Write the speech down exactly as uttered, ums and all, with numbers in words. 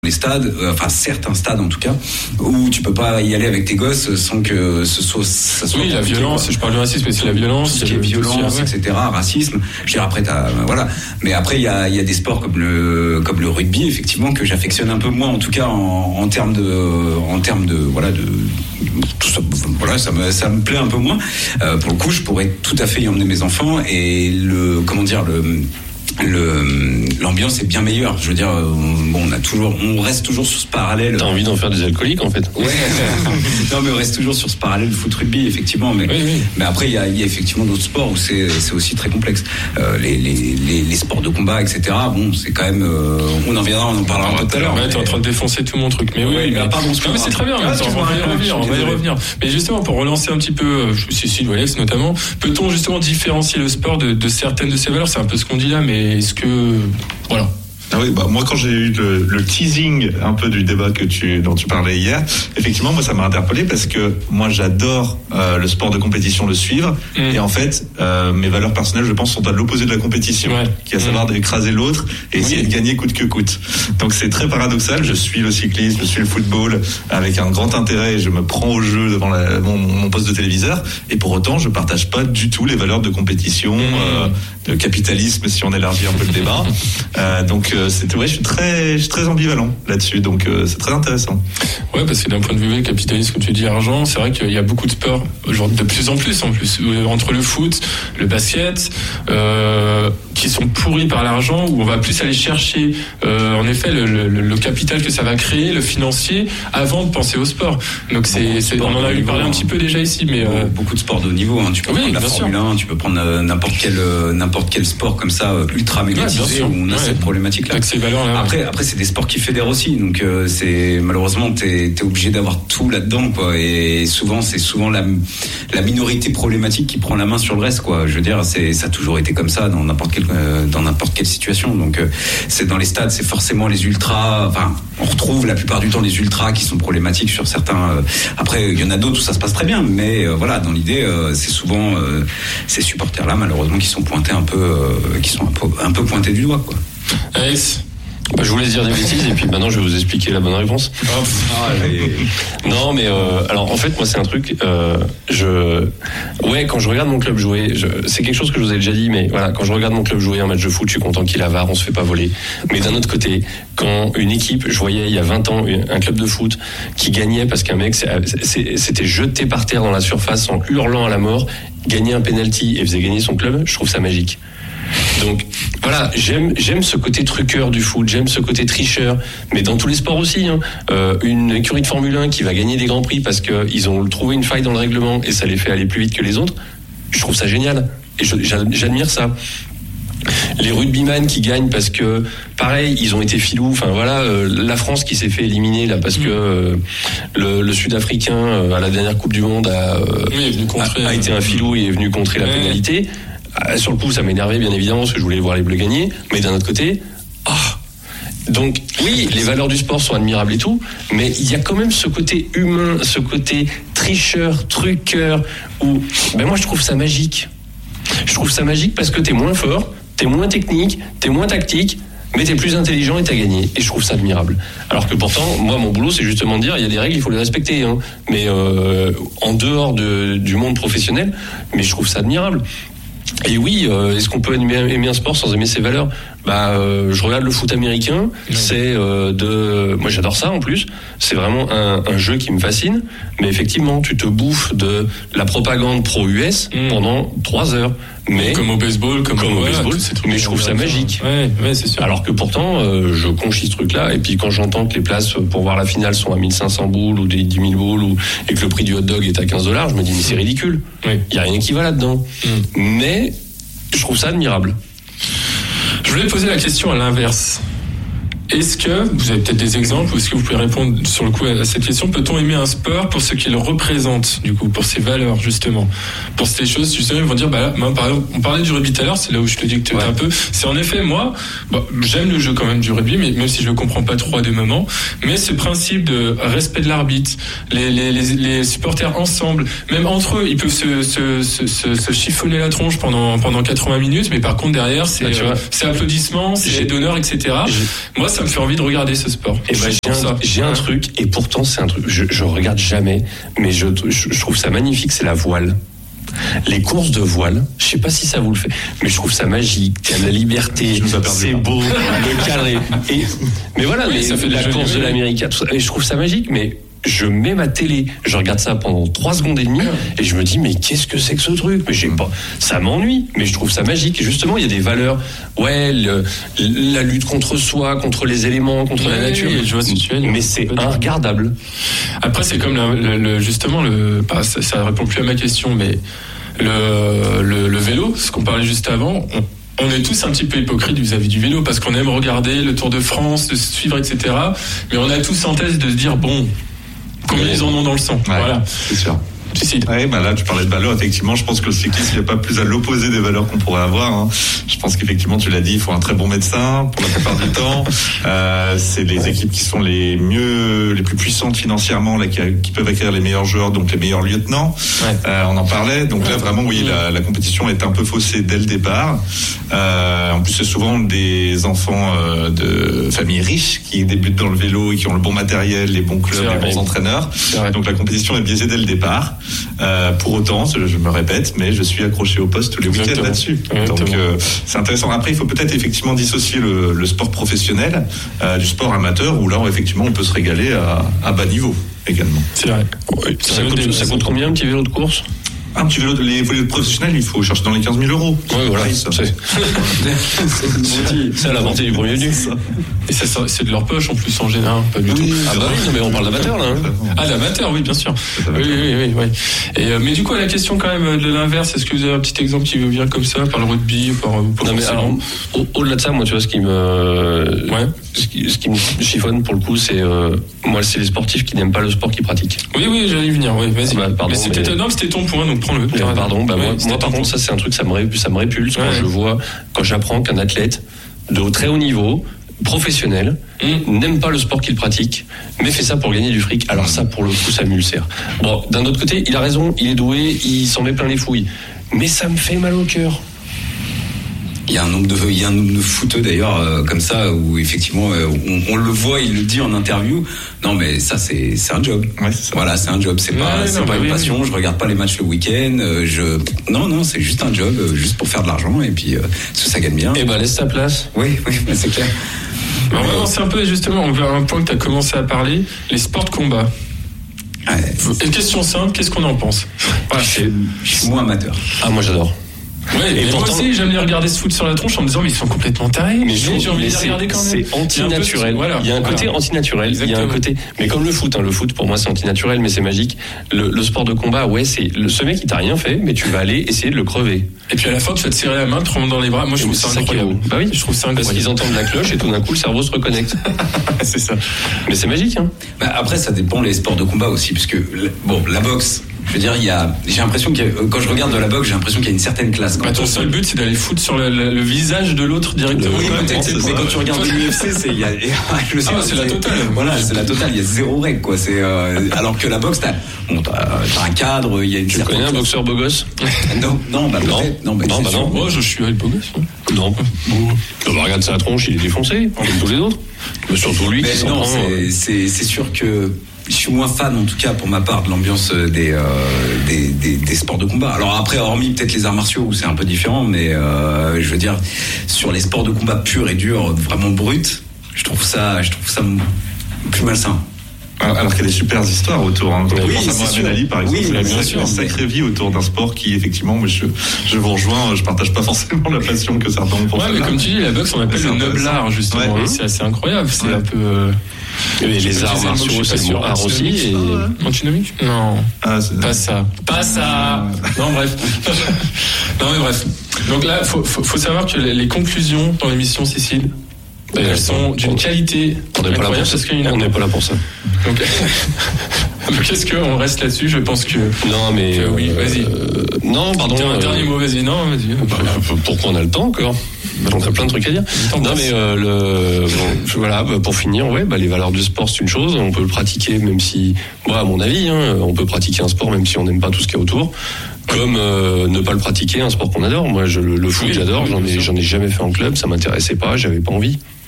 les stades, euh, enfin certains stades en tout cas, où tu peux pas y aller avec tes gosses sans que ce soit ça soit. Oui, la violence. Quoi. Je parle de racisme, mais c'est la violence. Tout ce qui est violence, ouais. et cetera. Racisme. Je veux dire, après, t'as, voilà. Mais après, il y a, il y a des sports comme le, comme le rugby, effectivement, que j'affectionne un peu moins, en tout cas en, en termes de, en termes de, voilà, de, tout ça, voilà, ça me, ça me plaît un peu moins. Euh, pour le coup, je pourrais tout à fait y emmener mes enfants et le, comment dire, le, Le, l'ambiance est bien meilleure. Je veux dire, on, bon, on a toujours, on reste toujours sur ce parallèle. T'as envie d'en faire des alcooliques en fait. Ouais. Non, mais on reste toujours sur ce parallèle foot rugby, effectivement. Mais, oui, oui. mais après, il y a, il y a effectivement d'autres sports où c'est, c'est aussi très complexe. Euh, les, les, les, les sports de combat, et cetera. Bon, c'est quand même. Euh, on en viendra, on en parlera un peu tout à l'heure. Ouais, mais... t'es en train de défoncer tout mon truc. Mais oui, oui mais, mais pardon. Non, mais c'est très bien. Ah, on va y revenir. On va y revenir. Mais justement, pour relancer un petit peu, Cécile ou Alex notamment, peut-on justement différencier le sport de, de certaines de ses valeurs? C'est un peu ce qu'on dit là, mais est-ce que voilà. Ah oui, bah moi quand j'ai eu le, le teasing un peu du débat que tu dont tu parlais hier, effectivement moi ça m'a interpellé parce que moi j'adore euh, le sport de compétition, le suivre, mmh. et en fait euh, mes valeurs personnelles je pense sont à l'opposé de la compétition, ouais. qui est à savoir mmh. d'écraser l'autre et oui. essayer de gagner coûte que coûte. Donc c'est très paradoxal. Je suis le cyclisme, je suis le football avec un grand intérêt et je me prends au jeu devant la, mon, mon poste de téléviseur et pour autant je partage pas du tout les valeurs de compétition, mmh. euh, de capitalisme si on élargit un peu le débat. euh, donc C'est, ouais, je suis très, je suis très ambivalent là-dessus, donc euh, c'est très intéressant. Ouais, parce que d'un point de vue capitaliste, comme tu dis, argent, c'est vrai qu'il y a beaucoup de sports, genre de plus en plus en plus, entre le foot, le basket, euh, qui sont pourris par l'argent, où on va plus aller chercher, euh, en effet, le, le, le capital que ça va créer, le financier, avant de penser au sport. Donc c'est, c'est on en a eu parlé un petit peu déjà ici, mais euh... beaucoup de sports de haut niveau. Hein. Tu peux oui, prendre la Formule un, tu peux prendre euh, n'importe quel euh, n'importe quel sport comme ça, euh, ultra médiatisé, ouais, où on a ouais. cette problématique-là. Avec ces valeurs-là. Après, après, c'est des sports qui fédèrent aussi, donc euh, c'est malheureusement t'es, t'es obligé d'avoir tout là-dedans, quoi. Et souvent, c'est souvent la, la minorité problématique qui prend la main sur le reste, quoi. Je veux dire, c'est ça a toujours été comme ça dans n'importe quelle euh, dans n'importe quelle situation. Donc, euh, c'est dans les stades, c'est forcément les ultras. Enfin, on retrouve la plupart du temps les ultras qui sont problématiques sur certains. Euh, après, il y en a d'autres où ça se passe très bien, mais euh, voilà, dans l'idée, euh, c'est souvent euh, ces supporters-là, malheureusement, qui sont pointés un peu, euh, qui sont un peu, un peu pointés du doigt, quoi. Alex. Bah, je voulais dire des bêtises et puis maintenant je vais vous expliquer la bonne réponse. Non mais euh, alors en fait moi c'est un truc euh, je ouais quand je regarde mon club jouer je... c'est quelque chose que je vous ai déjà dit mais voilà quand je regarde mon club jouer un match de foot je suis content qu'il avare, on se fait pas voler. Mais d'un autre côté quand une équipe, je voyais il y a vingt ans un club de foot qui gagnait parce qu'un mec s'était jeté par terre dans la surface en hurlant à la mort, gagnait un penalty et faisait gagner son club, je trouve ça magique. Donc voilà, j'aime j'aime ce côté truqueur du foot, j'aime ce côté tricheur, mais dans tous les sports aussi. Hein. Euh, une écurie de Formule un qui va gagner des grands prix parce que ils ont trouvé une faille dans le règlement et ça les fait aller plus vite que les autres. Je trouve ça génial et je, j'admire ça. Les rugbyman qui gagnent parce que pareil ils ont été filous, enfin voilà euh, la France qui s'est fait éliminer là parce que euh, le, le Sud-Africain euh, à la dernière Coupe du Monde a, euh, oui, a, a été un filou et est venu contrer la ouais. pénalité. Euh, sur le coup ça m'énervait bien évidemment parce que je voulais voir les Bleus gagner, mais d'un autre côté ah oh. Donc oui les valeurs du sport sont admirables et tout, mais il y a quand même ce côté humain, ce côté tricheur, truqueur où ben moi je trouve ça magique. Je trouve ça magique parce que t'es moins fort, t'es moins technique, t'es moins tactique, mais t'es plus intelligent et t'as gagné. Et je trouve ça admirable. Alors que pourtant, moi, mon boulot, c'est justement de dire, il y a des règles, il faut les respecter. Hein. Mais euh, en dehors de, du monde professionnel, mais je trouve ça admirable. Et oui, euh, est-ce qu'on peut aimer, aimer un sport sans aimer ses valeurs ? Bah, euh, je regarde le foot américain. Oui. C'est euh, de, moi j'adore ça en plus. C'est vraiment un, un jeu qui me fascine. Mais effectivement, tu te bouffes de la propagande pro-U S mmh. pendant trois heures. Mais comme au baseball, comme, comme au ouais, baseball. Mais je trouve ça magique. Ouais, ouais, c'est sûr. Alors que pourtant, euh, je conchis ce truc-là. Et puis quand j'entends que les places pour voir la finale sont à mille cinq cents boules ou des dix mille boules ou et que le prix du hot dog est à quinze dollars, je me dis mais c'est ridicule. Il oui. y a rien qui va là-dedans. Mmh. Mais je trouve ça admirable. Je voulais poser la question à l'inverse. Est-ce que, vous avez peut-être des exemples, ou est-ce que vous pouvez répondre sur le coup à cette question, peut-on aimer un sport pour ce qu'il représente, du coup, pour ses valeurs, justement, pour ces choses, justement, ils vont dire, bah là, moi, par exemple, on parlait du rugby tout à l'heure, c'est là où je te dis que tu étais ouais. un peu, c'est en effet, moi, bah, j'aime le jeu quand même du rugby, mais même si je ne comprends pas trop à des moments, mais ce principe de respect de l'arbitre, les, les, les, les supporters ensemble, même entre eux, ils peuvent se, se, se, se, se chiffonner la tronche pendant, pendant quatre-vingts minutes, mais par contre, derrière, c'est, bah, euh, c'est applaudissements, c'est d'honneur, et cetera. J'ai... Moi, ça ça me fait envie de regarder ce sport. Et ben, j'ai, un, j'ai un truc, et pourtant c'est un truc, je, je regarde jamais, mais je, je, je trouve ça magnifique, c'est la voile. Les courses de voile, je sais pas si ça vous le fait, mais je trouve ça magique. T'as la liberté, c'est beau, le cadre. Et, mais voilà, oui, mais ça fait la course de l'Amérique, tout ça, et je trouve ça magique, mais je mets ma télé, je regarde ça pendant trois secondes et demie, et je me dis, mais qu'est-ce que c'est que ce truc? Mais j'ai pas, ça m'ennuie, mais je trouve ça magique. Et justement, il y a des valeurs, ouais, le, la lutte contre soi, contre les éléments, contre ouais, la nature. Oui, je vois ce que tu veux dire. Mais c'est regardable. Après, c'est comme le, le, le, justement, le, bah, ça, ça répond plus à ma question, mais le, le, le vélo, ce qu'on parlait juste avant, on, on est tous un petit peu hypocrites vis-à-vis du vélo parce qu'on aime regarder le Tour de France, de suivre, et cetera. Mais on a tous en tête de se dire, bon, combien ils en ont dans le sang. Ouais, voilà. C'est sûr. Ouais, bah là, tu parlais de valeurs. Effectivement, je pense que le cyclisme n'est pas plus à l'opposé des valeurs qu'on pourrait avoir. Hein. Je pense qu'effectivement, tu l'as dit, il faut un très bon médecin pour la plupart du temps. Euh, c'est les équipes qui sont les mieux, les plus puissantes financièrement, là, qui, qui peuvent acquérir les meilleurs joueurs, donc les meilleurs lieutenants. Ouais. Euh, on en parlait. Donc là, vraiment, oui, la, la compétition est un peu faussée dès le départ. Euh, en plus, c'est souvent des enfants euh, de familles riches qui débutent dans le vélo et qui ont le bon matériel, les bons clubs, les bons entraîneurs. Donc la compétition est biaisée dès le départ. Euh, pour autant, je me répète, mais je suis accroché au poste tous les Exactement. week-ends là-dessus. Exactement. Donc euh, c'est intéressant. Après, il faut peut-être effectivement dissocier le, le sport professionnel euh, du sport amateur, où là, effectivement, on peut se régaler à, à bas niveau également. C'est vrai. Oui, ça, ça, coûte, ça coûte combien un petit vélo de course? Un petit vélo, les vélos professionnels, il faut chercher dans les quinze mille euros. Oui, voilà. Oui, ça. C'est, c'est la vente du premier venu. Et ça, c'est de leur poche en plus en général, pas du oui, tout. Ah bah oui, mais on parle d'amateur là. Hein. Ah, d'amateur, oui, bien sûr. Oui, oui, oui, oui. Et euh, mais du coup, à la question quand même de l'inverse, est-ce que vous avez un petit exemple qui vous vient comme ça, par le rugby, par, par non mais alors, au, au-delà de ça, moi, tu vois, ce qui me, ouais, ce qui, ce qui me chiffonne pour le coup, c'est euh, moi, c'est les sportifs qui n'aiment pas le sport qu'ils pratiquent. Oui, oui, j'allais y venir. Oui, vas-y. Bah, pardon, mais c'était, mais... non, c'était ton point, donc prends-le. Euh, pardon, bah, ouais, moi, moi par contre, ça c'est un truc, ça me répulse, ça me répulse ouais. quand je vois, quand j'apprends qu'un athlète de très haut niveau, professionnel, mmh. n'aime pas le sport qu'il pratique, mais fait ça pour gagner du fric. Alors ça, pour le coup, ça m'ulcère. Bon, d'un autre côté, il a raison, il est doué, il s'en met plein les fouilles, mais ça me fait mal au cœur. Il y a un nombre de, il y a un nombre de footeux d'ailleurs euh, comme ça où effectivement euh, on, on le voit, il le dit en interview. Non mais ça c'est c'est un job. Ouais, c'est ça. Voilà, c'est un job. C'est ouais, pas c'est non, pas une oui, passion. Oui. Je regarde pas les matchs le week-end. Euh, je non non c'est juste un job, euh, juste pour faire de l'argent et puis euh, parce que ça gagne bien. Et ben laisse ta place. Oui oui bah, c'est clair. Alors, non, c'est un peu justement on verra un point que tu as commencé à parler, les sports de combat. Ouais. Une question simple, qu'est-ce qu'on en pense? Voilà, je suis moins amateur. Ah moi j'adore. Ouais, et pourtant, moi aussi, j'aime les regarder se foutre sur la tronche en me disant, mais ils sont complètement tarés. Mais, mais j'ai envie de les regarder quand même. C'est antinaturel. Voilà, il y a un côté voilà. antinaturel. Exactement. Il y a un côté, mais comme le foot, hein, le foot pour moi c'est antinaturel, mais c'est magique. Le, le sport de combat, ouais, c'est le, ce mec qui t'a rien fait, mais tu vas aller essayer de le crever. Et puis à la fin, tu vas te serrer la main, te remonter dans les bras. Moi, je trouve ça incroyable. Bah oui, je trouve ça incroyable. Parce qu'ils entendent la cloche et tout d'un coup, le cerveau se reconnecte. C'est ça. Mais c'est magique, hein. Bah après, ça dépend les sports de combat aussi, parce que bon, la boxe. Je veux dire, il y a, j'ai l'impression qu'il y a, quand je regarde de la boxe, j'ai l'impression qu'il y a une certaine classe. Bah, ton seul but, c'est d'aller foutre sur le, le, le visage de l'autre directement. Oui, peut-être. C'est, c'est quand tu regardes l'U F C, c'est, il y a, je sais ah, pas, c'est, c'est la totale. Voilà, c'est la totale. Il y a zéro règle, quoi. C'est, euh, alors que la boxe, t'as, bon, t'as, t'as un cadre, il y a une tu certaine. Tu connais un boxeur beau gosse? Non, non, bah, non, non, bah, non, bah, non. Moi, je suis le beau gosse. Non. On va regarder sa tronche, il est défoncé, comme tous les autres. Mais surtout lui, mais qui non, s'en prend, c'est, c'est, c'est sûr que, je suis moins fan, en tout cas pour ma part, de l'ambiance des, euh, des, des, des sports de combat. Alors après, hormis peut-être les arts martiaux où c'est un peu différent, mais euh, je veux dire, sur les sports de combat purs et durs, vraiment bruts, je trouve ça, je trouve ça plus malsain. Alors qu'il y a des super histoires autour. Hein. Oui, je pense à Mohamed Ali, par exemple. Oui, il a bien sûr, une sacrée vie autour d'un sport qui, effectivement, moi, je, je vous rejoins, je partage pas forcément la passion que certains ont pour ça. Ouais, mais comme tu dis, la boxe, on appelle le noble art, justement. Ouais. C'est assez incroyable. C'est ouais. un peu. Euh... Et les arts martiaux, c'est le art aussi. Et... Antinomique ? Non. Ah, pas ça. Pas ça. Non, bref. Non, mais bref. Donc là, faut, faut, faut savoir que les, les conclusions dans l'émission, Cécile, et elles sont d'une qualité. On n'est pas là pour ça. On n'est pas là pour ça. Donc, qu'est-ce qu'on reste là-dessus? Je pense que. Non, mais. Que, oui, vas-y. Euh, non, pardon. Un euh, dernier mot, vas-y. Non, vas-y. Pourquoi on a le temps encore? On a plein de trucs à dire. Non, mais euh, le, bon, voilà, pour finir, ouais, bah, les valeurs du sport, c'est une chose. On peut le pratiquer, même si, moi, à mon avis, hein, on peut pratiquer un sport même si on n'aime pas tout ce qu'il y a autour. Comme euh, ne pas le pratiquer, un sport qu'on adore. Moi, je, le, le foot, oui, j'adore. J'en ai, j'en ai jamais fait en club. Ça m'intéressait pas. J'avais pas envie.